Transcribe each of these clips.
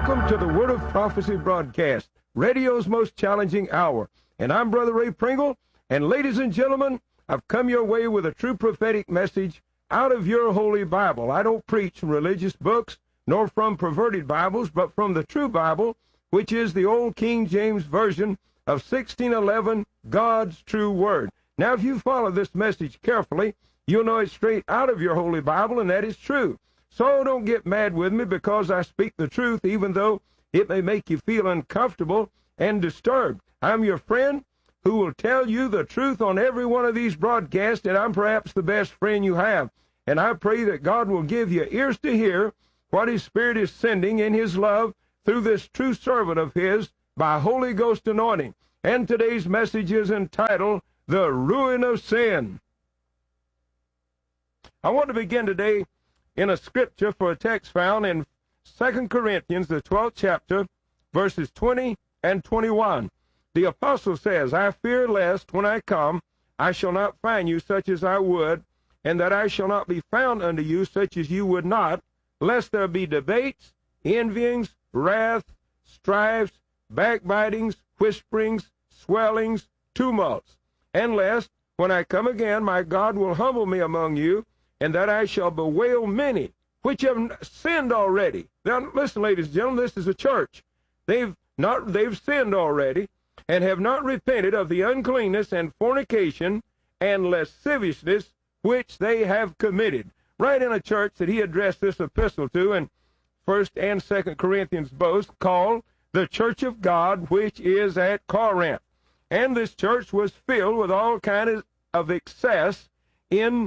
Welcome to the Word of Prophecy broadcast, radio's most challenging hour. And I'm Brother Ray Pringle. And ladies and gentlemen, I've come your way with a true prophetic message out of your Holy Bible. I don't preach from religious books, nor from perverted Bibles, but from the true Bible, which is the old King James Version of 1611, God's true Word. Now, if you follow this message carefully, you'll know it's straight out of your Holy Bible, and that is true. So don't get mad with me because I speak the truth, even though it may make you feel uncomfortable and disturbed. I'm your friend who will tell you the truth on every one of these broadcasts, and I'm perhaps the best friend you have. And I pray that God will give you ears to hear what His Spirit is sending in His love through this true servant of His by Holy Ghost anointing. And today's message is entitled, The Ruin of Sin. I want to begin today in a scripture for a text found in 2 Corinthians, the 12th chapter, verses 20 and 21. The apostle says, I fear lest when I come, I shall not find you such as I would, and that I shall not be found unto you such as you would not, lest there be debates, envyings, wrath, strifes, backbitings, whisperings, swellings, tumults, and lest, when I come again, my God will humble me among you, and that I shall bewail many which have sinned already. Now, listen, ladies and gentlemen, this is a church. They've sinned already, and have not repented of the uncleanness and fornication and lasciviousness which they have committed. Right in a church that he addressed this epistle to in 1 and 2 Corinthians both, called the Church of God, which is at Corinth. And this church was filled with all kinds of excess in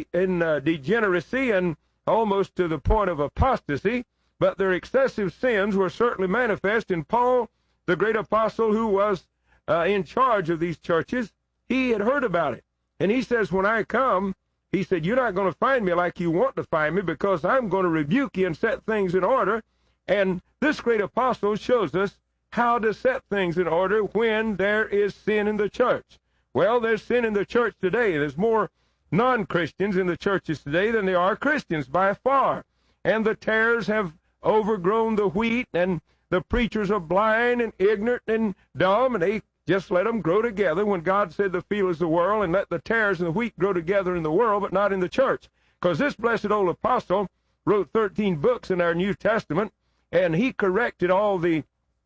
degeneracy and almost to the point of apostasy, but their excessive sins were certainly manifest. And Paul, the great apostle who was in charge of these churches, he had heard about it. And he says, when I come, he said, you're not going to find me like you want to find me, because I'm going to rebuke you and set things in order. And this great apostle shows us how to set things in order when there is sin in the church. Well, there's sin in the church today. There's more non-Christians in the churches today than there are Christians by far. And the tares have overgrown the wheat, and the preachers are blind and ignorant and dumb, and they just let them grow together when God said the field is the world, and let the tares and the wheat grow together in the world, but not in the church. Because this blessed old apostle wrote 13 books in our New Testament, and he corrected all the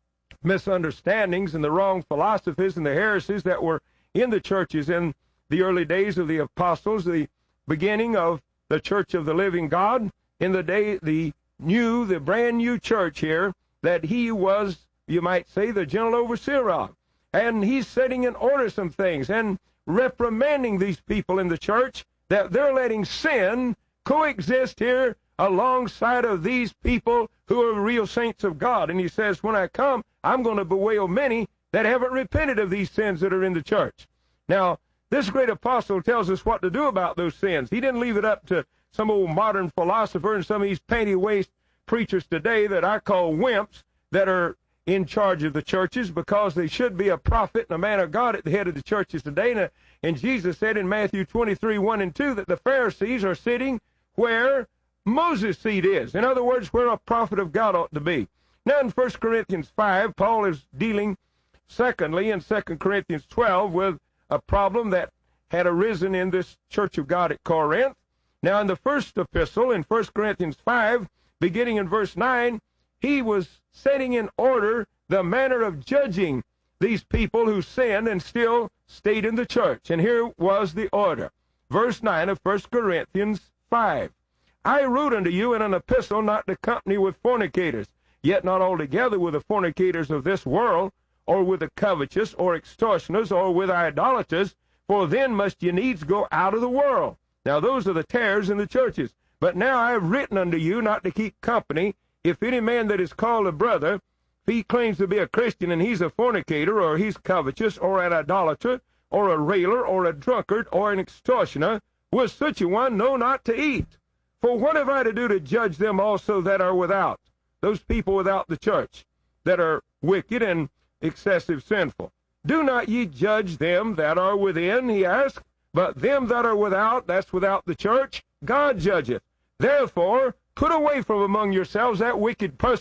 misunderstandings and the wrong philosophies and the heresies that were in the churches in the early days of the apostles, the beginning of the Church of the Living God, in the day, the brand new church here, that he was, you might say, the general overseer of. And he's setting in order some things and reprimanding these people in the church that they're letting sin coexist here alongside of these people who are real saints of God. And he says, when I come, I'm going to bewail many that haven't repented of these sins that are in the church. Now, this great apostle tells us what to do about those sins. He didn't leave it up to some old modern philosopher and some of these panty-waist preachers today that I call wimps that are in charge of the churches, because they should be a prophet and a man of God at the head of the churches today. And Jesus said in Matthew 23, 1 and 2, that the Pharisees are sitting where Moses' seat is. In other words, where a prophet of God ought to be. Now in 1 Corinthians 5, Paul is dealing, secondly, in 2 Corinthians 12, with a problem that had arisen in this church of God at Corinth. Now, in the first epistle, in 1 Corinthians 5, beginning in verse 9, he was setting in order the manner of judging these people who sinned and still stayed in the church. And here was the order. Verse 9 of 1 Corinthians 5. I wrote unto you in an epistle not to company with fornicators, yet not altogether with the fornicators of this world, or with the covetous, or extortioners, or with idolaters, for then must ye needs go out of the world. Now those are the tares in the churches. But now I have written unto you not to keep company, if any man that is called a brother, if he claims to be a Christian and he's a fornicator, or he's covetous, or an idolater, or a railer, or a drunkard, or an extortioner, with such a one know not to eat. For what have I to do to judge them also that are without, those people without the church, that are wicked and excessive sinful? Do not ye judge them that are within, he asked, but them that are without, that's without the church, God judgeth. Therefore, put away from among yourselves that wicked person.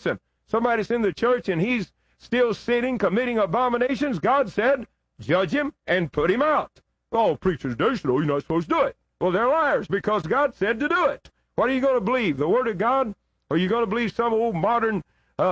somebody's in the church and he's still sinning, committing abominations, God said, judge him and put him out. Oh, preachers, you're not supposed to do it. Well, they're liars because God said to do it. What are you going to believe, the Word of God? Or are you going to believe some old modern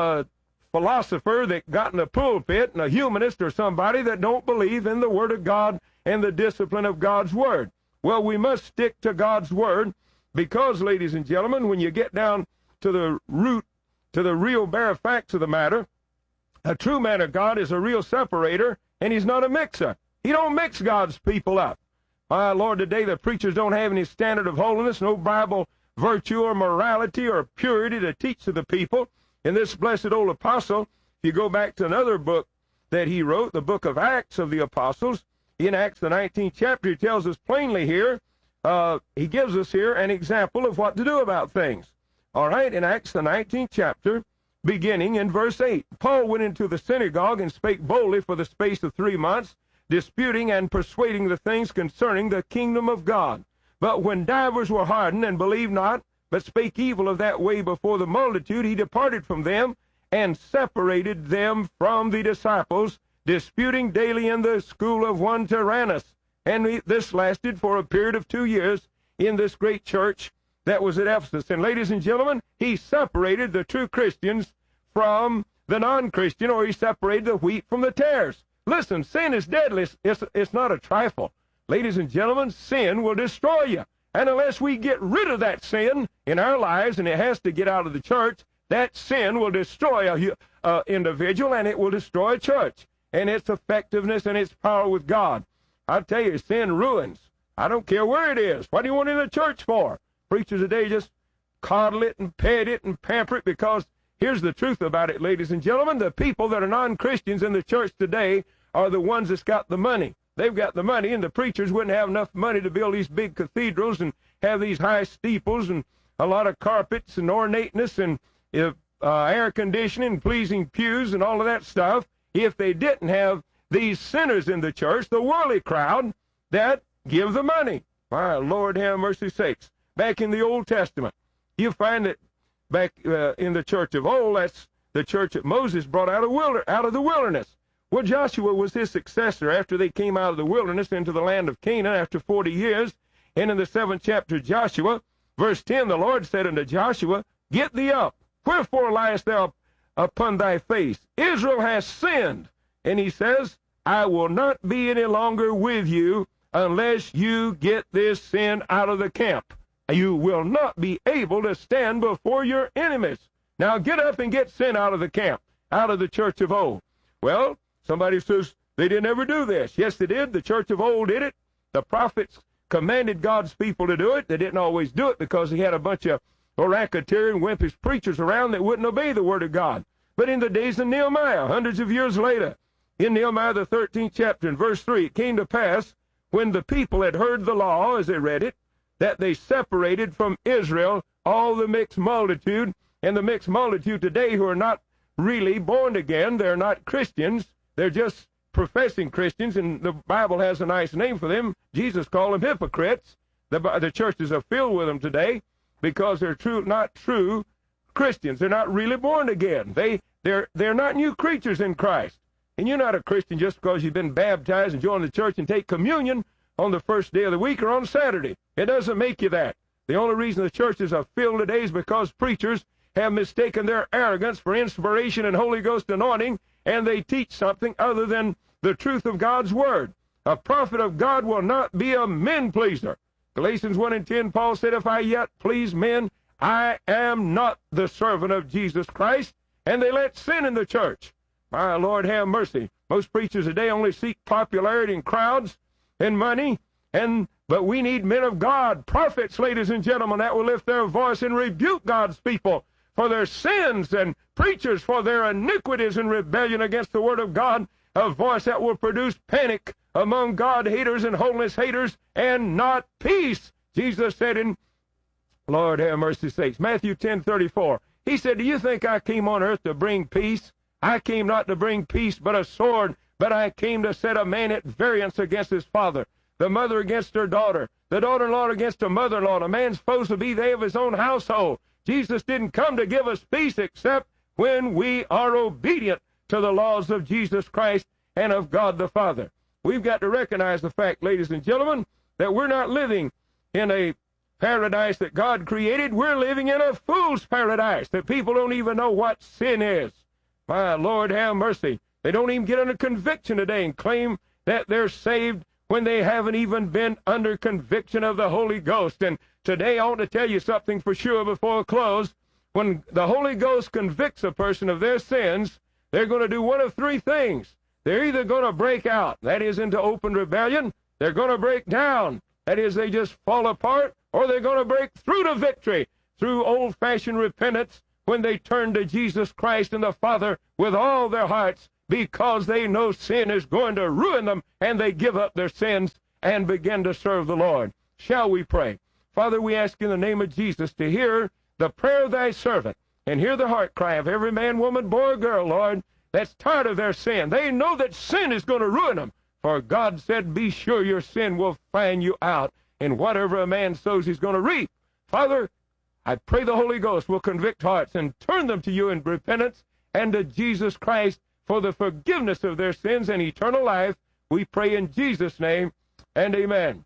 philosopher that got in the pulpit and a humanist or somebody that don't believe in the Word of God and the discipline of God's Word? Well, we must stick to God's Word because, ladies and gentlemen, when you get down to the root, to the real bare facts of the matter, a true man of God is a real separator, and he's not a mixer. He don't mix God's people up. My Lord, today the preachers don't have any standard of holiness, no Bible virtue or morality or purity to teach to the people. And this blessed old apostle, if you go back to another book that he wrote, the book of Acts of the Apostles, in Acts the 19th chapter, he tells us plainly here, he gives us here an example of what to do about things. All right, in Acts the 19th chapter, beginning in verse 8, Paul went into the synagogue and spake boldly for the space of 3 months, disputing and persuading the things concerning the kingdom of God. But when divers were hardened and believed not, but spake evil of that way before the multitude, he departed from them and separated them from the disciples, disputing daily in the school of one Tyrannus. And this lasted for a period of 2 years in this great church that was at Ephesus. And ladies and gentlemen, he separated the true Christians from the non-Christian, or he separated the wheat from the tares. Listen, sin is deadly. It's not a trifle. Ladies and gentlemen, sin will destroy you. And unless we get rid of that sin in our lives, and it has to get out of the church, that sin will destroy an individual, and it will destroy a church and its effectiveness and its power with God. I tell you, sin ruins. I don't care where it is. What do you want in the church for? Preachers today just coddle it and pet it and pamper it, because here's the truth about it, ladies and gentlemen. The people that are non-Christians in the church today are the ones that's got the money. They've got the money, and the preachers wouldn't have enough money to build these big cathedrals and have these high steeples and a lot of carpets and ornateness and air conditioning, pleasing pews and all of that stuff if they didn't have these sinners in the church, the worldly crowd, that give the money. My Lord, have mercy sakes. Back in the Old Testament, you find that back in the church of old, that's the church that Moses brought out of the wilderness. Well, Joshua was his successor after they came out of the wilderness into the land of Canaan after 40 years. And in the 7th chapter of Joshua, verse 10, the Lord said unto Joshua, Get thee up. Wherefore liest thou upon thy face? Israel has sinned. And he says, I will not be any longer with you unless you get this sin out of the camp. You will not be able to stand before your enemies. Now get up and get sin out of the camp, out of the church of old. Well, somebody says they didn't ever do this. Yes, they did. The church of old did it. The prophets commanded God's people to do it. They didn't always do it because he had a bunch of racketeering, wimpish preachers around that wouldn't obey the word of God. But in the days of Nehemiah, hundreds of years later, in Nehemiah the 13th chapter, in verse 3, it came to pass, when the people had heard the law as they read it, that they separated from Israel all the mixed multitude. And the mixed multitude today who are not really born again, they're not Christians, they're just professing Christians, and the Bible has a nice name for them. Jesus called them hypocrites. The churches are filled with them today because they're not true Christians. They're not really born again. They're not new creatures in Christ. And you're not a Christian just because you've been baptized and joined the church and take communion on the first day of the week or on Saturday. It doesn't make you that. The only reason the churches are filled today is because preachers have mistaken their arrogance for inspiration and Holy Ghost anointing, and they teach something other than the truth of God's word. A prophet of God will not be a men-pleaser. Galatians 1:10, Paul said, If I yet please men, I am not the servant of Jesus Christ. And they let sin in the church. My Lord, have mercy. Most preachers today only seek popularity and crowds and money, but we need men of God, prophets, ladies and gentlemen, that will lift their voice and rebuke God's people for their sins, and preachers for their iniquities and rebellion against the word of God, a voice that will produce panic among God haters and holiness haters, and not peace. Jesus said in, Lord have mercy sakes, Matthew 10:34, he said, Do you think I came on earth to bring peace? I came not to bring peace, but a sword. But I came to set a man at variance against his father, the mother against her daughter, the daughter-in-law against her mother-in-law. A man's supposed to be they of his own household. Jesus didn't come to give us peace except when we are obedient to the laws of Jesus Christ and of God the Father. We've got to recognize the fact, ladies and gentlemen, that we're not living in a paradise that God created. We're living in a fool's paradise that people don't even know what sin is. My Lord, have mercy. They don't even get under conviction today and claim that they're saved when they haven't even been under conviction of the Holy Ghost. And today I want to tell you something for sure before I close. When the Holy Ghost convicts a person of their sins, they're going to do one of three things. They're either going to break out, that is, into open rebellion. They're going to break down, that is, they just fall apart, or they're going to break through to victory through old-fashioned repentance when they turn to Jesus Christ and the Father with all their hearts, because they know sin is going to ruin them, and they give up their sins and begin to serve the Lord. Shall we pray? Father, we ask in the name of Jesus to hear the prayer of thy servant and hear the heart cry of every man, woman, boy, or girl, Lord, that's tired of their sin. They know that sin is going to ruin them. For God said, be sure your sin will find you out, and whatever a man sows, he's going to reap. Father, I pray the Holy Ghost will convict hearts and turn them to you in repentance and to Jesus Christ for the forgiveness of their sins and eternal life. We pray in Jesus' name, and amen.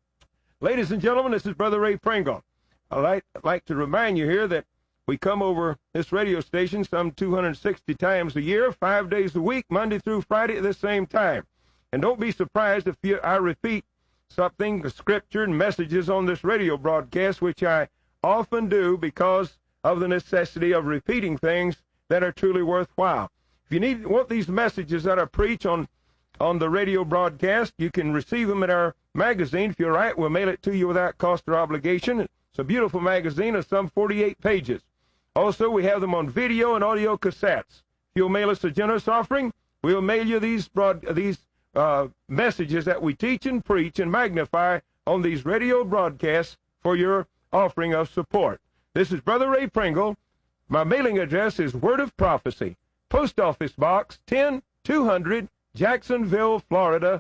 Ladies and gentlemen, this is Brother Ray Pringle. I'd like to remind you here that we come over this radio station some 260 times a year, 5 days a week, Monday through Friday at the same time. And don't be surprised if I repeat something, the scripture and messages on this radio broadcast, which I often do because of the necessity of repeating things that are truly worthwhile. If you want these messages that I preach on the radio broadcast, you can receive them in our magazine. If you're right, we'll mail it to you without cost or obligation. It's a beautiful magazine of some 48 pages. Also, we have them on video and audio cassettes. If you'll mail us a generous offering, we'll mail you these messages that we teach and preach and magnify on these radio broadcasts for your offering of support. This is Brother Ray Pringle. My mailing address is Word of Prophecy, Post Office Box 10200, Jacksonville, Florida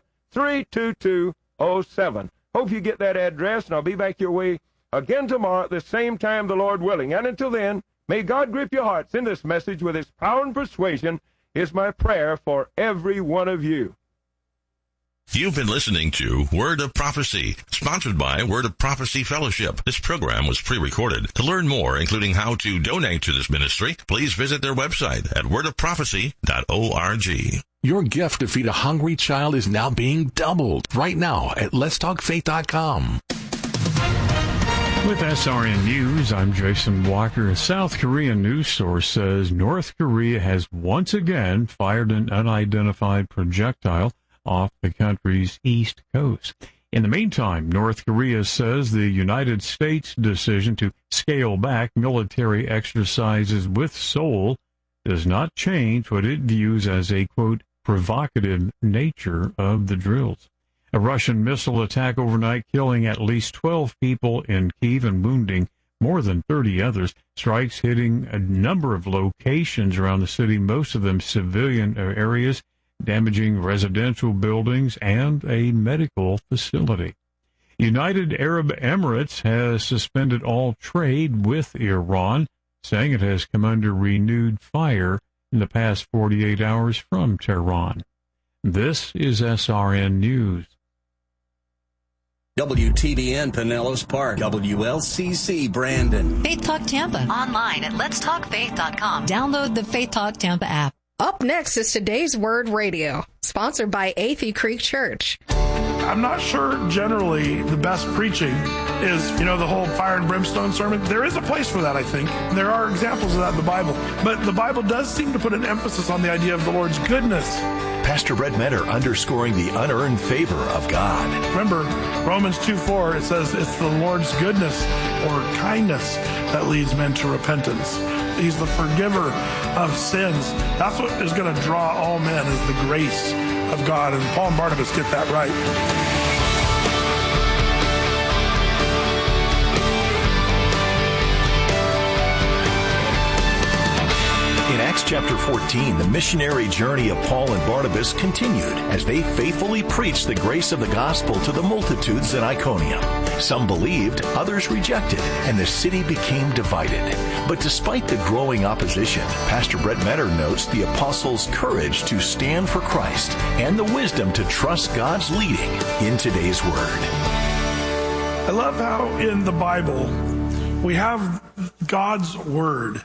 32207. Hope you get that address, and I'll be back your way again tomorrow at the same time, the Lord willing. And until then, may God grip your hearts in this message with his power and persuasion is my prayer for every one of you. You've been listening to Word of Prophecy, sponsored by Word of Prophecy Fellowship. This program was pre-recorded. To learn more, including how to donate to this ministry, please visit their website at wordofprophecy.org. Your gift to feed a hungry child is now being doubled right now at letstalkfaith.com. With SRN News, I'm Jason Walker. A South Korean news source says North Korea has once again fired an unidentified projectile off the country's east coast. In the meantime, North Korea says the United States' decision to scale back military exercises with Seoul does not change what it views as a, quote, provocative nature of the drills. A Russian missile attack overnight killing at least 12 people in Kyiv and wounding more than 30 others. Strikes hitting a number of locations around the city, most of them civilian areas, damaging residential buildings and a medical facility. United Arab Emirates has suspended all trade with Iran, saying it has come under renewed fire in the past 48 hours from Tehran. This is SRN News. WTBN Pinellas Park, WLCC Brandon. Faith Talk Tampa. Online at letstalkfaith.com. Download the Faith Talk Tampa app. Up next is Today's Word Radio, sponsored by Athey Creek Church. I'm not sure generally the best preaching is, the whole fire and brimstone sermon. There is a place for that, I think. There are examples of that in the Bible. But the Bible does seem to put an emphasis on the idea of the Lord's goodness. Pastor Brett Metter underscoring the unearned favor of God. Remember, Romans 2:4, it says it's the Lord's goodness or kindness that leads men to repentance. He's the forgiver of sins. That's what is going to draw all men, is the grace of God. And Paul and Barnabas get that right. In Acts chapter 14, the missionary journey of Paul and Barnabas continued as they faithfully preached the grace of the gospel to the multitudes in Iconium. Some believed, others rejected, and the city became divided. But despite the growing opposition, Pastor Brett Metter notes the apostles' courage to stand for Christ and the wisdom to trust God's leading in today's Word. I love how in the Bible we have God's Word.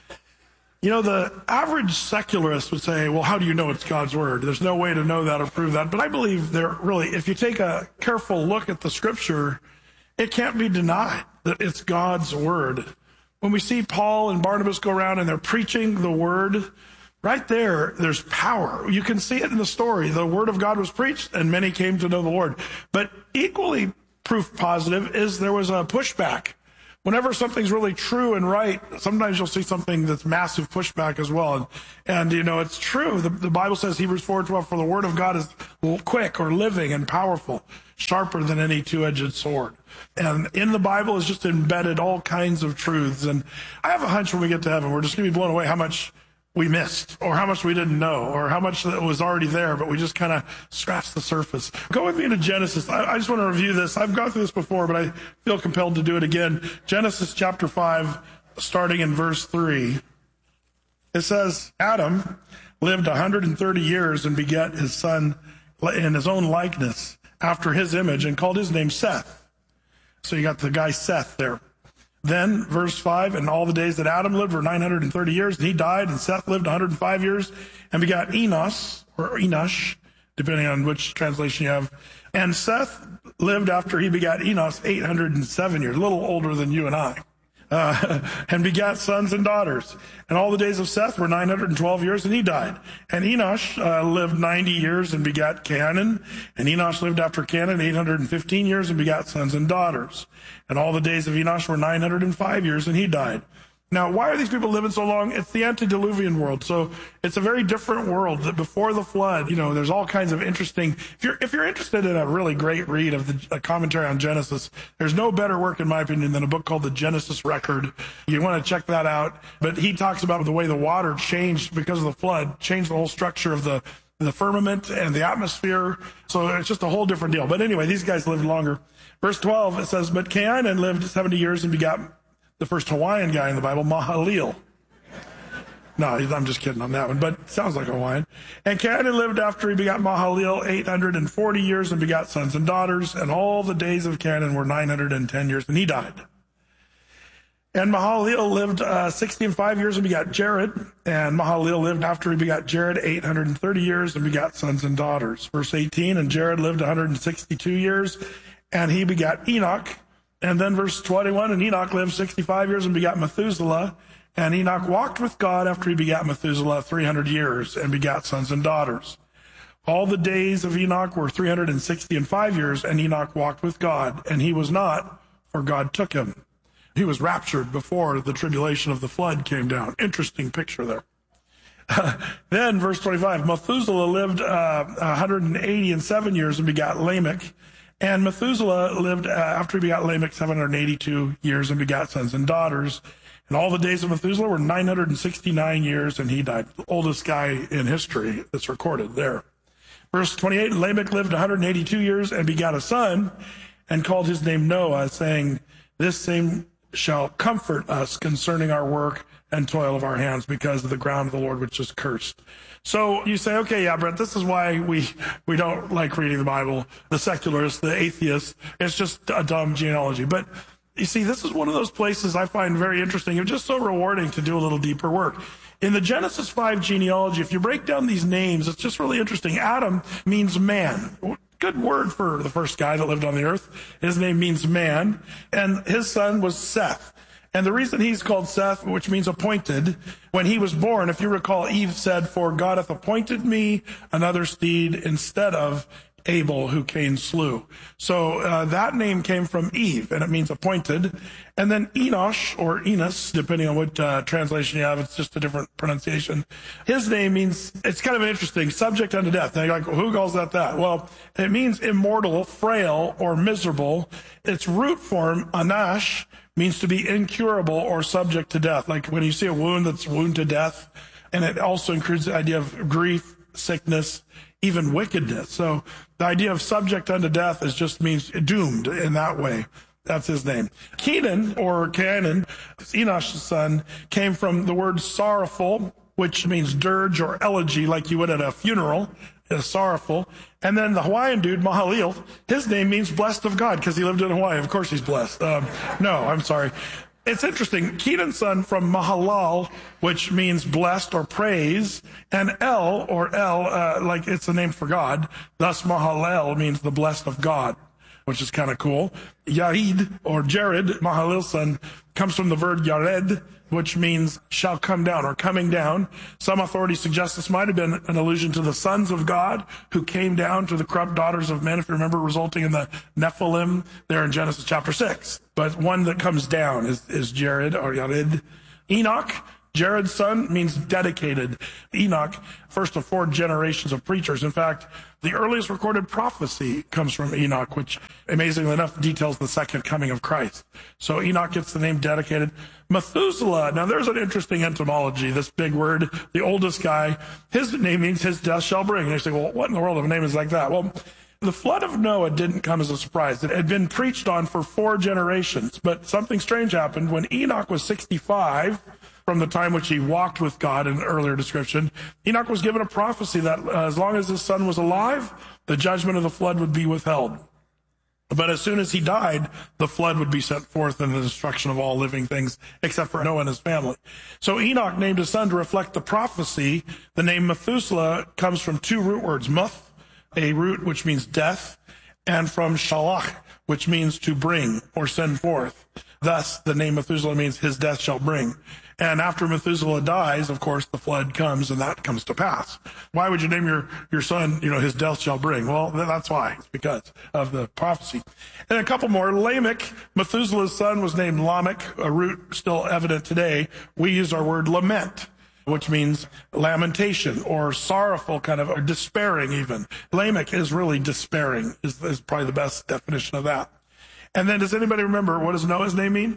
You know, the average secularist would say, well, how do you know it's God's Word? There's no way to know that or prove that. But I believe if you take a careful look at the Scripture, it can't be denied that it's God's Word. When we see Paul and Barnabas go around and they're preaching the Word, right there's power. You can see it in the story. The Word of God was preached and many came to know the Lord. But equally proof positive is there was a pushback. Whenever something's really true and right, sometimes you'll see something that's massive pushback as well. And you know, it's true. The Bible says, Hebrews 4:12, for the Word of God is quick or living and powerful, sharper than any two-edged sword. And in the Bible is just embedded all kinds of truths. And I have a hunch when we get to heaven, we're just going to be blown away how much we missed, or how much we didn't know, or how much that was already there, but we just kind of scratched the surface. Go with me to Genesis. I just want to review this. I've gone through this before, but I feel compelled to do it again. Genesis chapter 5, starting in verse 3. It says, Adam lived 130 years and begat his son in his own likeness, after his image, and called his name Seth. So you got the guy Seth there. Then, verse 5, and all the days that Adam lived were 930 years, and he died, and Seth lived 105 years, and begot Enos, or Enosh, depending on which translation you have. And Seth lived after he begot Enos 807 years, a little older than you and I, and begat sons and daughters. And all the days of Seth were 912 years, and he died. And Enosh lived 90 years and begat Cainan. And Enosh lived after Cainan 815 years and begat sons and daughters. And all the days of Enosh were 905 years, and he died. Now, why are these people living so long? It's the antediluvian world. So it's a very different world. That before the flood, you know, there's all kinds of interesting. If you're interested in a really great read of a commentary on Genesis, there's no better work, in my opinion, than a book called The Genesis Record. You want to check that out. But he talks about the way the water changed because of the flood, changed the whole structure of the firmament and the atmosphere. So it's just a whole different deal. But anyway, these guys lived longer. Verse 12, it says, but Cainan lived 70 years and begot the first Hawaiian guy in the Bible, Mahalalel. No, I'm just kidding on that one, but it sounds like Hawaiian. And Cainan lived after he begot Mahalalel 840 years and begot sons and daughters. And all the days of Cainan were 910 years, and he died. And Mahalalel lived 65 years and begot Jared. And Mahalalel lived after he begot Jared 830 years and begot sons and daughters. Verse 18, and Jared lived 162 years, and he begot Enoch. And then verse 21, and Enoch lived 65 years and begot Methuselah. And Enoch walked with God after he begat Methuselah 300 years and begat sons and daughters. All the days of Enoch were 365 years, and Enoch walked with God, and he was not, for God took him. He was raptured before the tribulation of the flood came down. Interesting picture there. Then, verse 25, Methuselah lived 187 years and begot Lamech. And Methuselah lived, after he begot Lamech, 782 years and begot sons and daughters. And all the days of Methuselah were 969 years, and he died. The oldest guy in history that's recorded there. Verse 28, Lamech lived 182 years and begot a son, and called his name Noah, saying, this same shall comfort us concerning our work and toil of our hands, because of the ground of the Lord which is cursed. So you say, okay, yeah, Brent, this is why we don't like reading the Bible, the secularists, the atheists. It's just a dumb genealogy. But you see, this is one of those places I find very interesting. It's just so rewarding to do a little deeper work. In the Genesis 5 genealogy, if you break down these names, it's just really interesting. Adam means man. Good word for the first guy that lived on the earth. His name means man. And his son was Seth. And the reason he's called Seth, which means appointed, when he was born, if you recall, Eve said, for God hath appointed me another seed instead of Abel, who Cain slew. So that name came from Eve, and it means appointed. And then Enosh, or Enos, depending on what translation you have, it's just a different pronunciation. His name means, it's kind of interesting, subject unto death. Now you're like, well, who calls that? Well, it means immortal, frail, or miserable. Its root form, anash, means to be incurable or subject to death. Like when you see a wound that's wound to death, And it also includes the idea of grief, sickness, even wickedness. So the idea of subject unto death just means doomed in that way. That's his name. Kenan, or Canaan, Enosh's son, came from the word sorrowful, which means dirge or elegy, like you would at a funeral, sorrowful. And then the Hawaiian dude, Mahalil, his name means blessed of God because he lived in Hawaii. Of course he's blessed. No, I'm sorry. It's interesting. Kenan's son from Mahalal, which means blessed or praise, and El, like it's a name for God. Thus Mahalel means the blessed of God, which is kind of cool. Yared, or Jared, Mahalil's son, comes from the word Yared, which means shall come down or coming down. Some authorities suggest this might have been an allusion to the sons of God who came down to the corrupt daughters of men, if you remember, resulting in the Nephilim there in Genesis chapter 6. But one that comes down is Jared or Yared. Enoch, Jared's son, means dedicated. Enoch, first of 4 generations of preachers. In fact, the earliest recorded prophecy comes from Enoch, which amazingly enough details the second coming of Christ. So Enoch gets the name dedicated. Methuselah, now there's an interesting etymology, this big word, the oldest guy, his name means his death shall bring. And you say, well, what in the world of a name is like that? Well, the flood of Noah didn't come as a surprise. It had been preached on for 4 generations, but something strange happened. When Enoch was 65, from the time which he walked with God in an earlier description, Enoch was given a prophecy that as long as his son was alive, the judgment of the flood would be withheld. But as soon as he died, the flood would be sent forth in the destruction of all living things, except for Noah and his family. So Enoch named his son to reflect the prophecy. The name Methuselah comes from 2 root words, muth, a root which means death, and from shalach, which means to bring or send forth. Thus, the name Methuselah means his death shall bring. And after Methuselah dies, of course, the flood comes, and that comes to pass. Why would you name your son, his death shall bring? Well, that's why. It's because of the prophecy. And a couple more. Lamech, Methuselah's son, was named Lamech, a root still evident today. We use our word lament, which means lamentation or sorrowful, kind of, or despairing even. Lamech is really despairing, is probably the best definition of that. And then does anybody remember, what does Noah's name mean?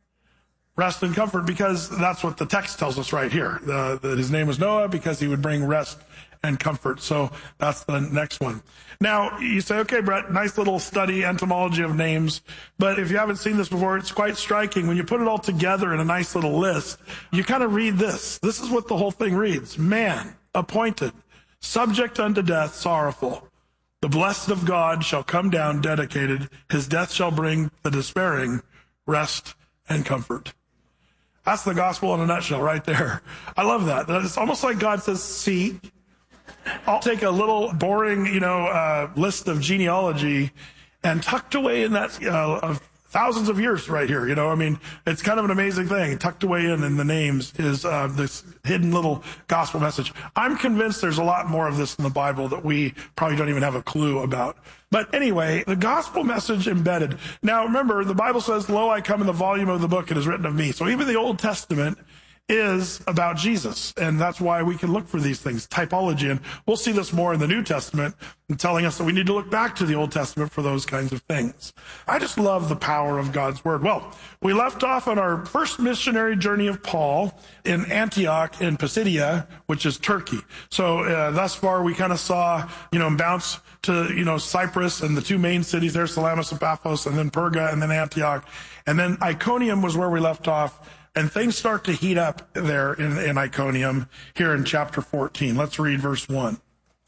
Rest and comfort, because that's what the text tells us right here. His name was Noah because he would bring rest and comfort. So that's the next one. Now, you say, okay, Brett, nice little study, entomology of names. But if you haven't seen this before, it's quite striking. When you put it all together in a nice little list, you kind of read this. This is what the whole thing reads. Man, appointed, subject unto death, sorrowful. The blessed of God shall come down, dedicated. His death shall bring the despairing rest and comfort. That's the gospel in a nutshell right there. I love that. It's almost like God says, see, I'll take a little boring, list of genealogy and tucked away in that of thousands of years right here. It's kind of an amazing thing. Tucked away in the names is this hidden little gospel message. I'm convinced there's a lot more of this in the Bible that we probably don't even have a clue about. But anyway, the gospel message embedded. Now remember, the Bible says, lo, I come in the volume of the book, it is written of me. So even the Old Testament is about Jesus. And that's why we can look for these things, typology. And we'll see this more in the New Testament, telling us that we need to look back to the Old Testament for those kinds of things. I just love the power of God's word. Well, we left off on our first missionary journey of Paul in Antioch in Pisidia, which is Turkey. So thus far we kind of saw, bounce to, Cyprus and the 2 main cities there, Salamis and Paphos, and then Perga, and then Antioch. And then Iconium was where we left off. And things start to heat up there in Iconium here in chapter 14. Let's read verse 1.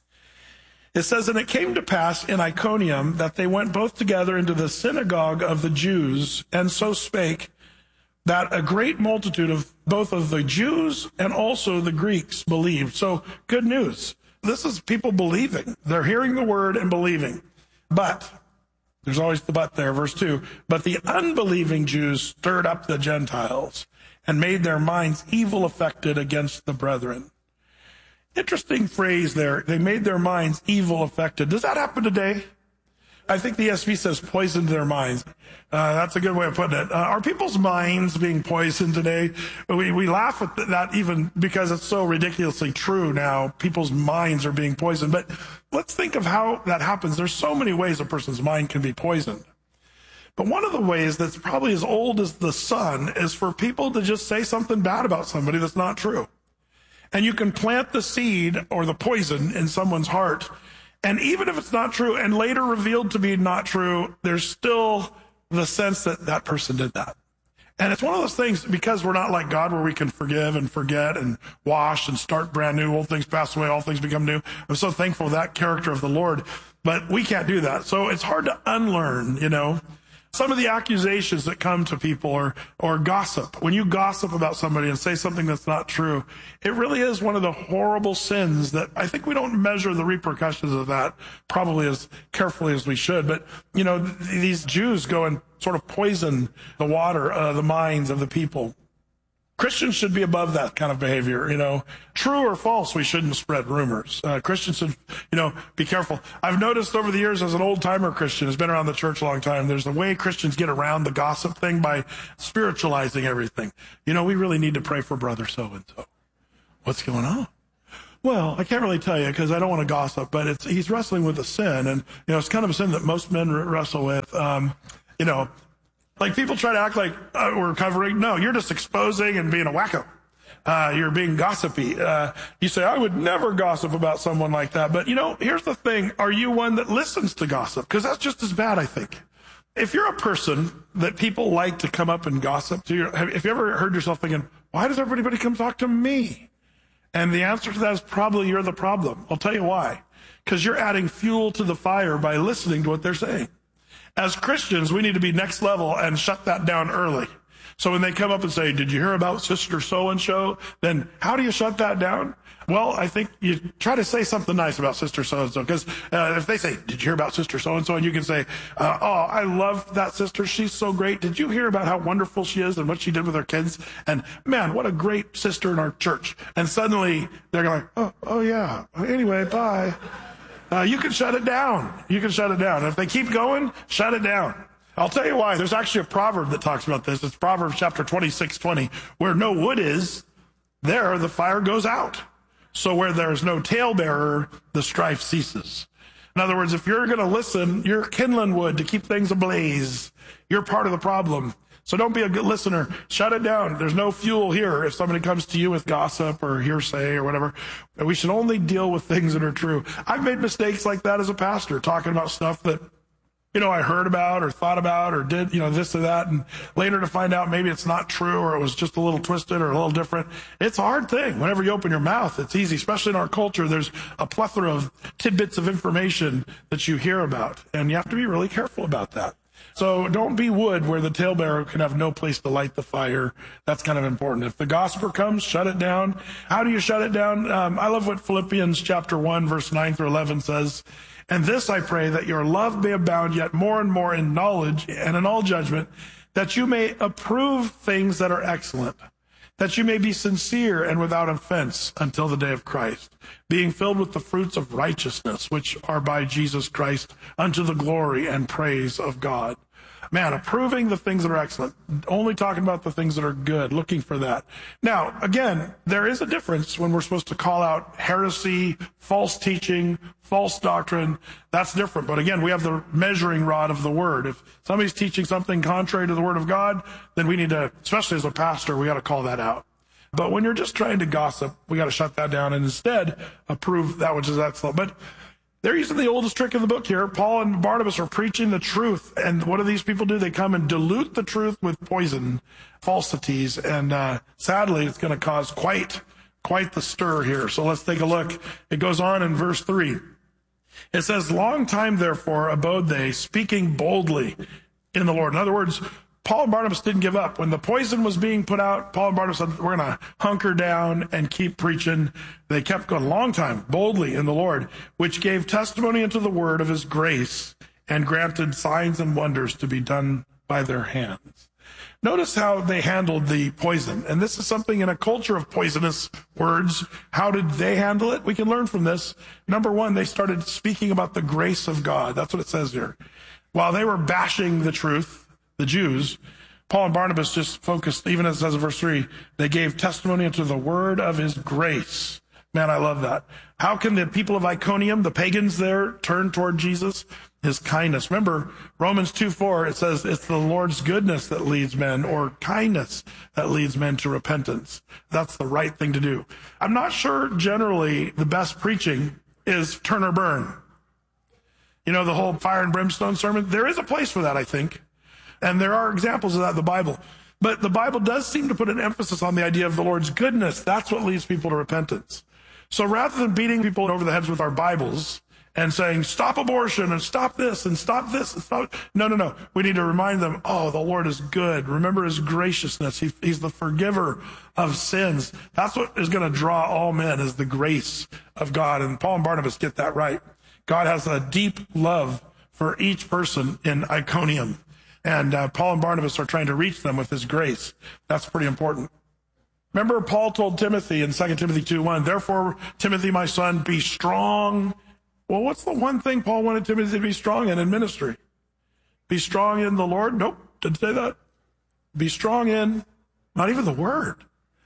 It says, and it came to pass in Iconium that they went both together into the synagogue of the Jews, and so spake that a great multitude of both of the Jews and also the Greeks believed. So good news. This is people believing. They're hearing the word and believing. But there's always the but there, verse 2. But the unbelieving Jews stirred up the Gentiles and made their minds evil affected against the brethren. Interesting phrase there. They made their minds evil affected. Does that happen today? I think the ESV says poisoned their minds. That's a good way of putting it. Are people's minds being poisoned today? We laugh at that even because it's so ridiculously true now. People's minds are being poisoned. But let's think of how that happens. There's so many ways a person's mind can be poisoned. But one of the ways that's probably as old as the sun is for people to just say something bad about somebody that's not true. And you can plant the seed or the poison in someone's heart. And even if it's not true and later revealed to be not true, there's still the sense that that person did that. And it's one of those things, because we're not like God, where we can forgive and forget and wash and start brand new. Old things pass away, all things become new. I'm so thankful for that character of the Lord, but we can't do that. So it's hard to unlearn, some of the accusations that come to people or gossip. When you gossip about somebody and say something that's not true, it really is one of the horrible sins that I think we don't measure the repercussions of that probably as carefully as we should. But, these Jews go and sort of poison the water, the minds of the people. Christians should be above that kind of behavior, True or false, we shouldn't spread rumors. Christians should, be careful. I've noticed over the years as an old-timer Christian who's been around the church a long time, there's a way Christians get around the gossip thing by spiritualizing everything. We really need to pray for brother so-and-so. What's going on? Well, I can't really tell you because I don't want to gossip, but he's wrestling with a sin, and, it's kind of a sin that most men wrestle with, Like people try to act like we're covering. No, you're just exposing and being a wacko. You're being gossipy. You say, I would never gossip about someone like that. But, here's the thing. Are you one that listens to gossip? Because that's just as bad, I think. If you're a person that people like to come up and gossip to, if you ever heard yourself thinking, why does everybody come talk to me? And the answer to that is probably you're the problem. I'll tell you why. Because you're adding fuel to the fire by listening to what they're saying. As Christians, we need to be next level and shut that down early. So when they come up and say, did you hear about Sister So-and-so? Then how do you shut that down? Well, I think you try to say something nice about Sister So-and-so. Because if they say, did you hear about Sister So-and-so? And you can say, I love that sister. She's so great. Did you hear about how wonderful she is and what she did with her kids? And man, what a great sister in our church. And suddenly they're like, oh yeah. Anyway, bye. You can shut it down. You can shut it down. If they keep going, shut it down. I'll tell you why. There's actually a proverb that talks about this. It's Proverbs chapter 26:20, where no wood is, there the fire goes out. So where there's no talebearer, the strife ceases. In other words, if you're going to listen, you're kindling wood to keep things ablaze. You're part of the problem. So don't be a good listener. Shut it down. There's no fuel here if somebody comes to you with gossip or hearsay or whatever. We should only deal with things that are true. I've made mistakes like that as a pastor, talking about stuff that, I heard about or thought about or did, this or that. And later to find out maybe it's not true or it was just a little twisted or a little different. It's a hard thing. Whenever you open your mouth, it's easy, especially in our culture. There's a plethora of tidbits of information that you hear about. And you have to be really careful about that. So don't be wood where the talebearer can have no place to light the fire. That's kind of important. If the gossiper comes, shut it down. How do you shut it down? I love what Philippians chapter 1, verse 9 through 11 says. And this I pray, that your love may abound yet more and more in knowledge and in all judgment, that you may approve things that are excellent, that you may be sincere and without offense until the day of Christ, being filled with the fruits of righteousness, which are by Jesus Christ, unto the glory and praise of God. Man, approving the things that are excellent, only talking about the things that are good, looking for that. Now, again, there is a difference when we're supposed to call out heresy, false teaching, false doctrine. That's different. But again, we have the measuring rod of the word. If somebody's teaching something contrary to the word of God, then we need to, especially as a pastor, we got to call that out. But when you're just trying to gossip, we got to shut that down and instead approve that which is excellent. But they're using the oldest trick in the book here. Paul and Barnabas are preaching the truth. And what do these people do? They come and dilute the truth with poison, falsities. And sadly, it's going to cause quite the stir here. So let's take a look. It goes on in verse 3. It says, long time, therefore, abode they, speaking boldly in the Lord. In other words, Paul and Barnabas didn't give up. When the poison was being put out, Paul and Barnabas said, we're going to hunker down and keep preaching. They kept going a long time, boldly in the Lord, which gave testimony unto the word of his grace and granted signs and wonders to be done by their hands. Notice how they handled the poison. And this is something in a culture of poisonous words. How did they handle it? We can learn from this. Number one, they started speaking about the grace of God. That's what it says here. While they were bashing the truth, the Jews, Paul and Barnabas just focused, even as it says in verse 3, they gave testimony unto the word of his grace. Man, I love that. How can the people of Iconium, the pagans there, turn toward Jesus? His kindness. Remember, Romans 2:4, it says it's the Lord's goodness that leads men, or kindness that leads men to repentance. That's the right thing to do. I'm not sure generally the best preaching is turn or burn. You know, the whole fire and brimstone sermon, there is a place for that, I think. And there are examples of that in the Bible. But the Bible does seem to put an emphasis on the idea of the Lord's goodness. That's what leads people to repentance. So rather than beating people over the heads with our Bibles and saying, stop abortion and stop this and stop this and stop. No. We need to remind them, oh, the Lord is good. Remember his graciousness. He's the forgiver of sins. That's what is going to draw all men, is the grace of God. And Paul and Barnabas get that right. God has a deep love for each person in Iconium. And Paul and Barnabas are trying to reach them with his grace. That's pretty important. Remember, Paul told Timothy in 2 Timothy 2:1, therefore, Timothy, my son, be strong. Well, what's the one thing Paul wanted Timothy to be strong in ministry? Be strong in the Lord? Nope, didn't say that. Be strong in, not even the word.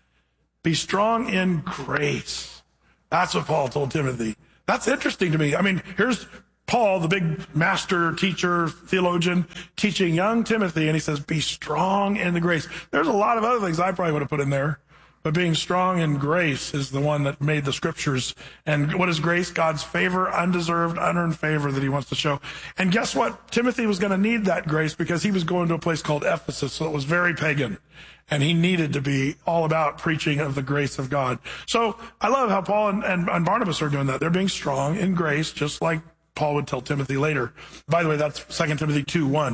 Be strong in grace. That's what Paul told Timothy. That's interesting to me. I mean, here's Paul, the big master, teacher, theologian, teaching young Timothy, and he says, be strong in the grace. There's a lot of other things I probably would have put in there, but being strong in grace is the one that made the scriptures. And what is grace? God's favor, undeserved, unearned favor that he wants to show. And guess what? Timothy was going to need that grace because he was going to a place called Ephesus, so it was very pagan. And he needed to be all about preaching of the grace of God. So I love how Paul and Barnabas are doing that. They're being strong in grace, just like Paul would tell Timothy later. By the way, that's 2 Timothy 2:1.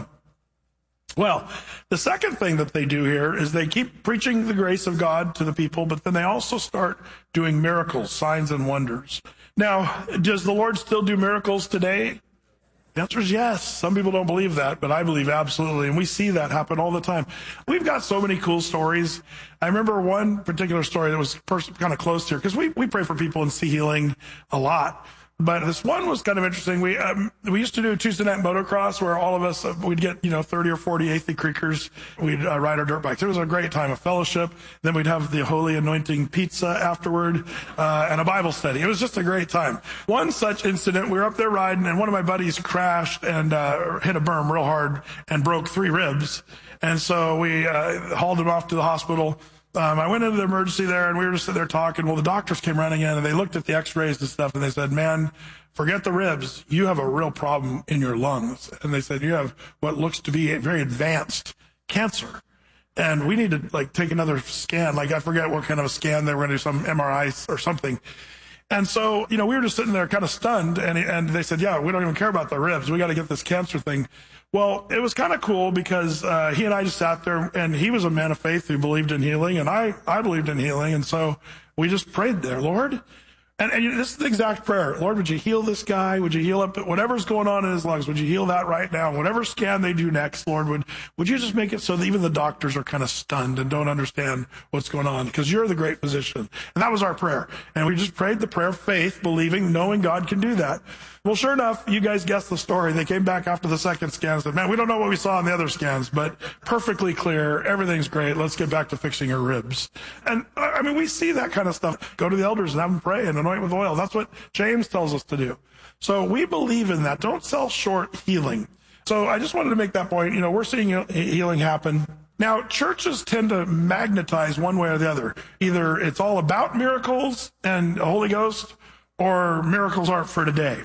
Well, the second thing that they do here is they keep preaching the grace of God to the people, but then they also start doing miracles, signs and wonders. Now, does the Lord still do miracles today? The answer is yes. Some people don't believe that, but I believe absolutely. And we see that happen all the time. We've got so many cool stories. I remember one particular story that was kind of close here, because we pray for people and see healing a lot. But this one was kind of interesting. We used to do Tuesday night motocross where all of us, we'd get, 30 or 40 Athey Creekers. We'd ride our dirt bikes. It was a great time of fellowship. Then we'd have the Holy Anointing Pizza afterward, and a Bible study. It was just a great time. One such incident, we were up there riding, and one of my buddies crashed and hit a berm real hard and broke 3 ribs. And so we hauled him off to the hospital. I went into the emergency there, and we were just sitting there talking. Well, the doctors came running in, and they looked at the x-rays and stuff, and they said, man, forget the ribs. You have a real problem in your lungs. And they said, you have what looks to be a very advanced cancer. And we need to, take another scan. I forget what kind of a scan. They were going to do some MRI or something. And so, we were just sitting there kind of stunned, and they said, yeah, we don't even care about the ribs. We got to get this cancer thing. Well, it was kind of cool because he and I just sat there, and he was a man of faith who believed in healing, and I believed in healing, and so we just prayed there, Lord. And this is the exact prayer. Lord, would you heal this guy? Would you heal up whatever's going on in his lungs? Would you heal that right now? Whatever scan they do next, Lord, would you just make it so that even the doctors are kind of stunned and don't understand what's going on? Because you're the great physician. And that was our prayer. And we just prayed the prayer of faith, believing, knowing God can do that. Well, sure enough, you guys guessed the story. They came back after the second scan and said, man, we don't know what we saw in the other scans, but perfectly clear. Everything's great. Let's get back to fixing her ribs. And we see that kind of stuff. Go to the elders and have them pray and anoint with oil. That's what James tells us to do. So we believe in that. Don't sell short healing. So I just wanted to make that point. We're seeing healing happen. Now, churches tend to magnetize one way or the other. Either it's all about miracles and the Holy Ghost, or miracles aren't for today.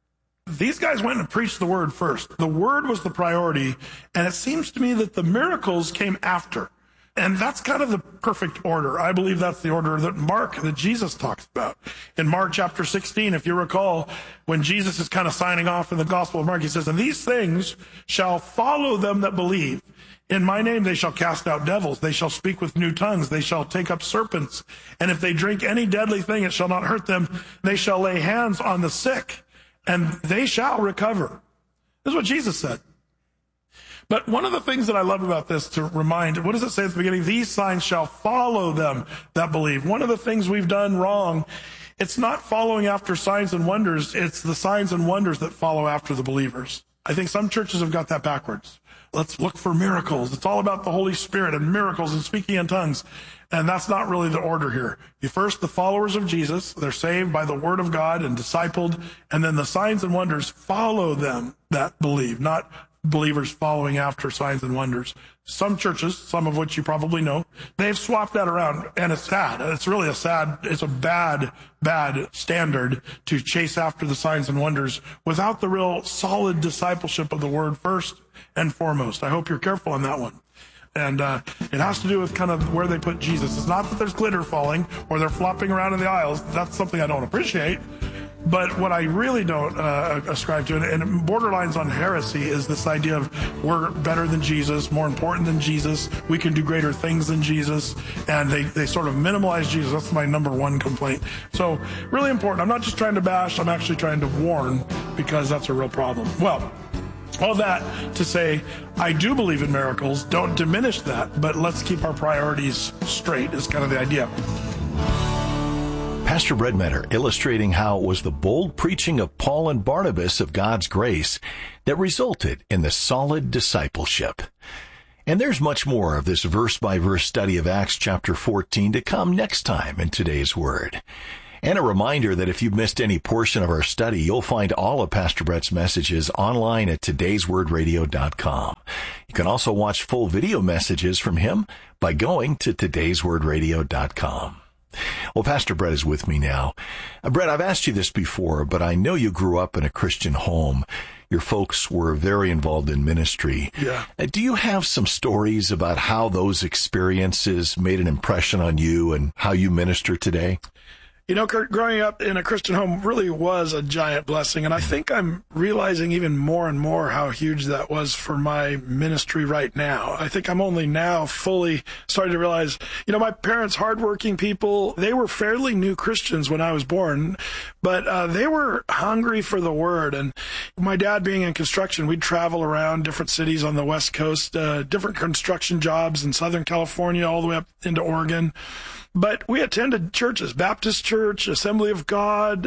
These guys went and preached the word first. The word was the priority, and it seems to me that the miracles came after. And that's kind of the perfect order. I believe that's the order that Jesus talks about. In Mark chapter 16, if you recall, when Jesus is kind of signing off in the Gospel of Mark, he says, and these things shall follow them that believe. In my name they shall cast out devils. They shall speak with new tongues. They shall take up serpents. And if they drink any deadly thing, it shall not hurt them. They shall lay hands on the sick, and they shall recover. This is what Jesus said. But one of the things that I love about this, to remind, what does it say at the beginning? These signs shall follow them that believe. One of the things we've done wrong, it's not following after signs and wonders. It's the signs and wonders that follow after the believers. I think some churches have got that backwards. Let's look for miracles. It's all about the Holy Spirit and miracles and speaking in tongues. And that's not really the order here. The followers of Jesus, they're saved by the word of God and discipled, and then the signs and wonders follow them that believe, not believers following after signs and wonders. Some churches, some of which you probably know, they've swapped that around, and it's sad. It's a bad standard to chase after the signs and wonders without the real solid discipleship of the word first and foremost. I hope you're careful on that one. And it has to do with kind of where they put Jesus. It's not that there's glitter falling or they're flopping around in the aisles. That's something I don't appreciate. But what I really don't ascribe to, and borderlines on heresy, is this idea of we're better than Jesus, more important than Jesus, we can do greater things than Jesus, and they sort of minimalize Jesus. That's my number one complaint. So really important. I'm not just trying to bash, I'm actually trying to warn, because that's a real problem. Well, all that to say, I do believe in miracles. Don't diminish that, but let's keep our priorities straight is kind of the idea. Pastor Brett Metter illustrating how it was the bold preaching of Paul and Barnabas of God's grace that resulted in the solid discipleship. And there's much more of this verse-by-verse study of Acts chapter 14 to come next time in today's Word. And a reminder that if you've missed any portion of our study, you'll find all of Pastor Brett's messages online at todayswordradio.com. You can also watch full video messages from him by going to todayswordradio.com. Well, Pastor Brett is with me now. Brett, I've asked you this before, but I know you grew up in a Christian home. Your folks were very involved in ministry. Yeah. Do you have some stories about how those experiences made an impression on you and how you minister today? You know, Kurt, growing up in a Christian home really was a giant blessing, and I think I'm realizing even more and more how huge that was for my ministry right now. I think I'm only now fully starting to realize, you know, my parents, hardworking people, they were fairly new Christians when I was born, but they were hungry for the Word. And my dad being in construction, we'd travel around different cities on the West Coast, different construction jobs in Southern California all the way up into Oregon. But we attended churches, Baptist Church, Assembly of God,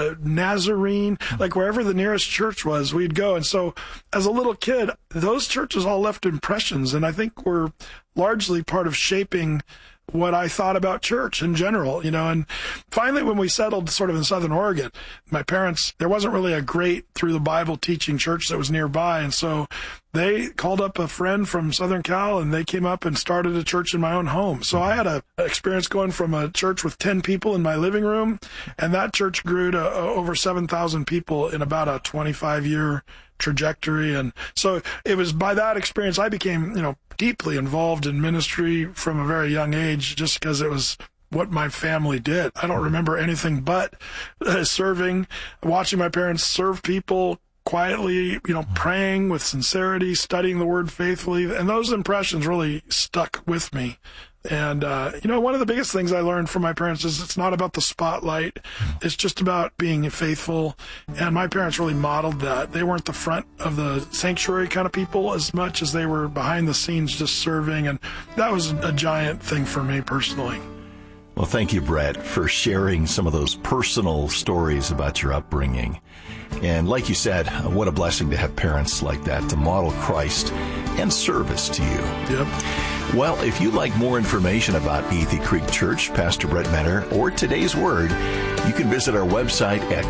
Nazarene, like wherever the nearest church was, we'd go. And so as a little kid, those churches all left impressions, and I think were largely part of shaping what I thought about church in general, you know. And finally, when we settled sort of in Southern Oregon, my parents, there wasn't really a great through the Bible teaching church that was nearby. And so they called up a friend from Southern Cal, and they came up and started a church in my own home. So I had an experience going from a church with 10 people in my living room, and that church grew to over 7,000 people in about a 25-year trajectory. And so it was by that experience I became, you know, deeply involved in ministry from a very young age, just because it was what my family did. I don't remember anything but serving, watching my parents serve people quietly, you know, praying with sincerity, studying the Word faithfully. And those impressions really stuck with me. And, you know, one of the biggest things I learned from my parents is it's not about the spotlight. It's just about being faithful. And my parents really modeled that. They weren't the front of the sanctuary kind of people as much as they were behind the scenes just serving. And that was a giant thing for me personally. Well, thank you, Brett, for sharing some of those personal stories about your upbringing. And like you said, what a blessing to have parents like that to model Christ and service to you. Yep. Well, if you'd like more information about Athey Creek Church, Pastor Brett Metter, or Today's Word, you can visit our website at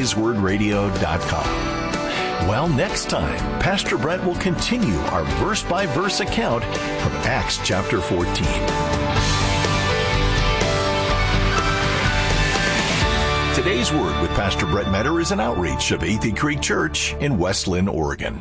todayswordradio.com. Well, next time, Pastor Brett will continue our verse-by-verse account from Acts chapter 14. Today's Word with Pastor Brett Metter is an outreach of Athey Creek Church in West Linn, Oregon.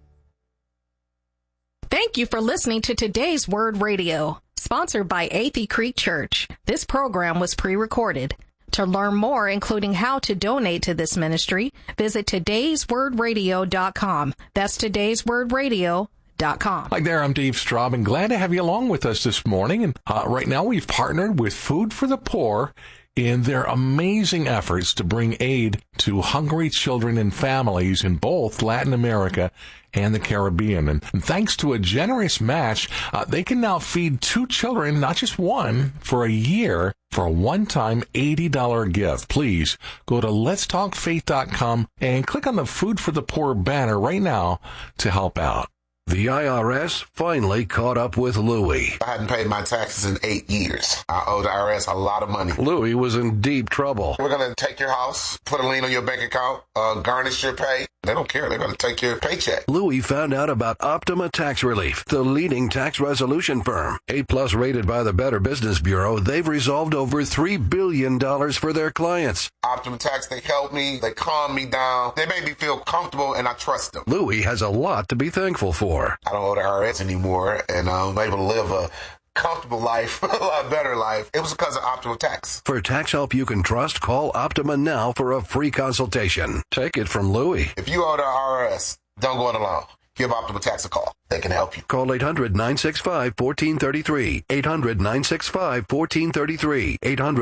Thank you for listening to Today's Word Radio, sponsored by Athey Creek Church. This program was pre-recorded. To learn more, including how to donate to this ministry, visit todayswordradio.com. That's todayswordradio.com. Hi there, I'm Dave Straub, and glad to have you along with us this morning. And right now we've partnered with Food for the Poor in their amazing efforts to bring aid to hungry children and families in both Latin America and the Caribbean. And thanks to a generous match, they can now feed 2 children, not just one, for a year for a one-time $80 gift. Please go to letstalkfaith.com and click on the Food for the Poor banner right now to help out. The IRS finally caught up with Louie. I hadn't paid my taxes in 8 years. I owe the IRS a lot of money. Louie was in deep trouble. We're going to take your house, put a lien on your bank account, garnish your pay. They don't care. They're going to take your paycheck. Louie found out about Optima Tax Relief, the leading tax resolution firm. A+ rated by the Better Business Bureau, they've resolved over $3 billion for their clients. Optima Tax, they help me. They calm me down. They make me feel comfortable, and I trust them. Louie has a lot to be thankful for. I don't owe the IRS anymore, and I'm able to live a comfortable life, a lot better life. It was because of Optima Tax. For tax help you can trust, call Optima now for a free consultation. Take it from Louie. If you owe the IRS, don't go it alone. Give Optima Tax a call. They can help you. Call 800-965-1433. 800-965-1433.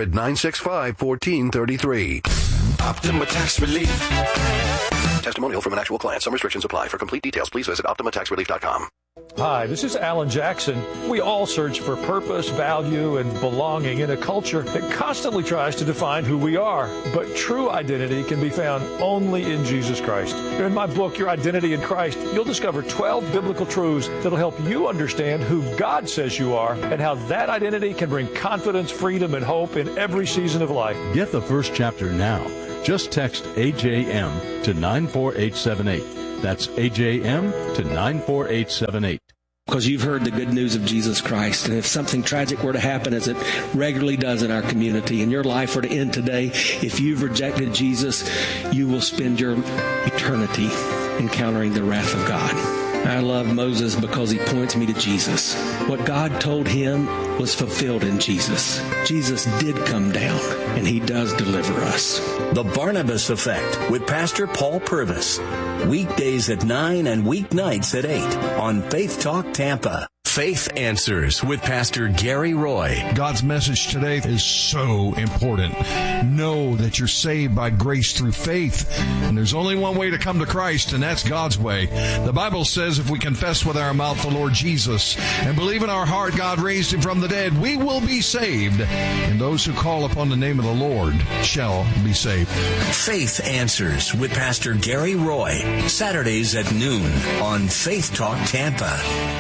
800-965-1433. Optima Tax Relief. Testimonial from an actual client. Some restrictions apply. For complete details, please visit OptimaTaxRelief.com. Hi, this is Alan Jackson. We all search for purpose, value, and belonging in a culture that constantly tries to define who we are. But true identity can be found only in Jesus Christ. In my book, Your Identity in Christ, you'll discover 12 biblical truths that'll help you understand who God says you are and how that identity can bring confidence, freedom, and hope in every season of life. Get the first chapter now. Just text AJM to 94878. That's AJM to 94878. Because you've heard the good news of Jesus Christ. And if something tragic were to happen, as it regularly does in our community, and your life were to end today, if you've rejected Jesus, you will spend your eternity encountering the wrath of God. I love Moses because he points me to Jesus. What God told him was fulfilled in Jesus. Jesus did come down, and he does deliver us. The Barnabas Effect with Pastor Paul Purvis. Weekdays at 9 and weeknights at 8 on Faith Talk Tampa. Faith Answers with Pastor Gary Roy. God's message today is so important. Know that you're saved by grace through faith, and there's only one way to come to Christ, and that's God's way. The Bible says if we confess with our mouth the Lord Jesus and believe in our heart God raised him from the dead, we will be saved, and those who call upon the name of the Lord shall be saved. Faith Answers with Pastor Gary Roy, Saturdays at noon on Faith Talk Tampa.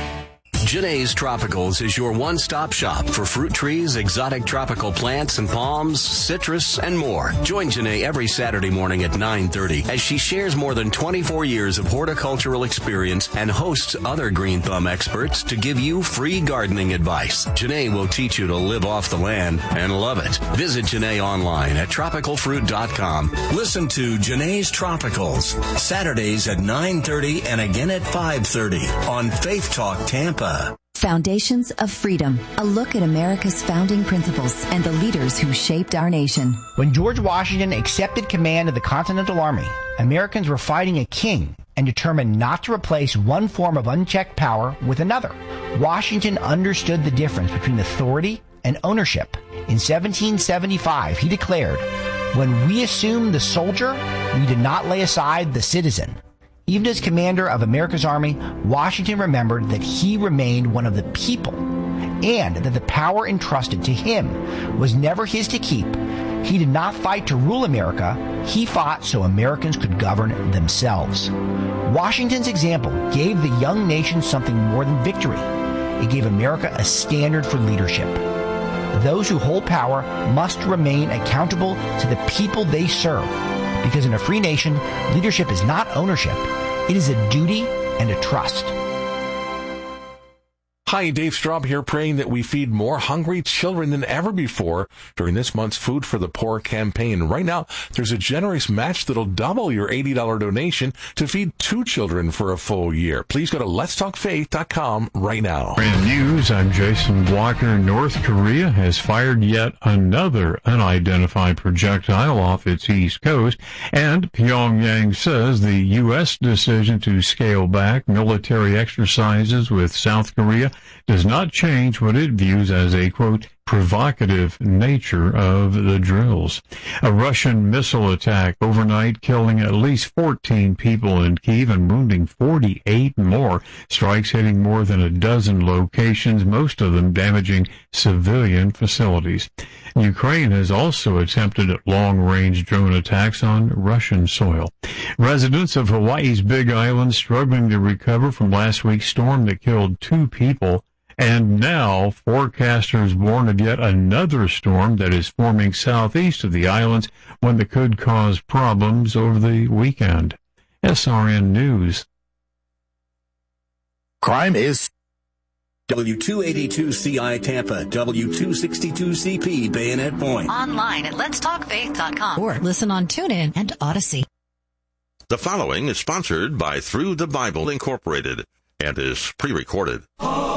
Janae's Tropicals is your one-stop shop for fruit trees, exotic tropical plants and palms, citrus, and more. Join Janae every Saturday morning at 9:30 as she shares more than 24 years of horticultural experience and hosts other Green Thumb experts to give you free gardening advice. Janae will teach you to live off the land and love it. Visit Janae online at tropicalfruit.com. Listen to Janae's Tropicals, Saturdays at 9:30 and again at 5:30 on Faith Talk Tampa. Foundations of Freedom, a look at America's founding principles and the leaders who shaped our nation. When George Washington accepted command of the Continental Army, Americans were fighting a king and determined not to replace one form of unchecked power with another. Washington understood the difference between authority and ownership. In 1775, he declared, "When we assume the soldier, we did not lay aside the citizen." Even as commander of America's army, Washington remembered that he remained one of the people and that the power entrusted to him was never his to keep. He did not fight to rule America. He fought so Americans could govern themselves. Washington's example gave the young nation something more than victory. It gave America a standard for leadership. Those who hold power must remain accountable to the people they serve. Because in a free nation, leadership is not ownership. It is a duty and a trust. Hi, Dave Straub here, praying that we feed more hungry children than ever before during this month's Food for the Poor campaign. Right now, there's a generous match that'll double your $80 donation to feed 2 children for a full year. Please go to letstalkfaith.com right now. Brand news, I'm Jason Walker. North Korea has fired yet another unidentified projectile off its east coast, and Pyongyang says the U.S. decision to scale back military exercises with South Korea does not change what it views as a, quote, provocative nature of the drills. A Russian missile attack overnight killing at least 14 people in Kyiv and wounding 48 more. Strikes hitting more than a dozen locations, most of them damaging civilian facilities. Ukraine has also attempted long-range drone attacks on Russian soil. Residents of Hawaii's Big Island struggling to recover from last week's storm that killed 2 people. And now, forecasters warn of yet another storm that is forming southeast of the islands, one that could cause problems over the weekend. SRN News. Crime is W282CI Tampa, W262CP Bayonet Point. Online at letstalkfaith.com. Or listen on TuneIn and Odyssey. The following is sponsored by Through the Bible Incorporated and is pre-recorded.